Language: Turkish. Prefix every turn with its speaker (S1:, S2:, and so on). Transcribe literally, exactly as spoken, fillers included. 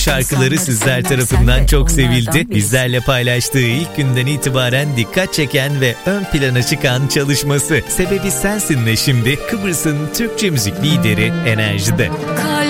S1: Şarkıları sizler tarafından çok sevildi. Bizlerle paylaştığı ilk günden itibaren dikkat çeken ve ön plana çıkan çalışması Sebebi Sensin'le şimdi Kıbrıs'ın Türkçe müzik lideri Enerji'de.